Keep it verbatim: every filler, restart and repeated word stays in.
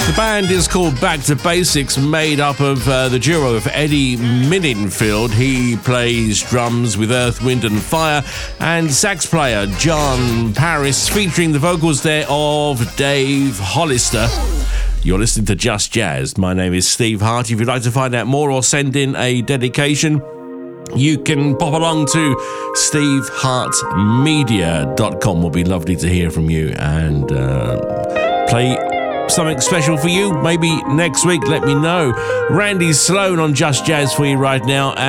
The band is called Back to Basics, made up of uh, the duo of Eddie Minninfield. He plays drums with Earth, Wind and Fire, and sax player John Paris, featuring the vocals there of Dave Hollister. You're listening to Just Jazz. My name is Steve Hart. If you'd like to find out more or send in a dedication, you can pop along to steve hart media dot com. It'll be lovely to hear from you and uh, play something special for you. Maybe next week, let me know. Randy Sloane on Just Jazz for you right now.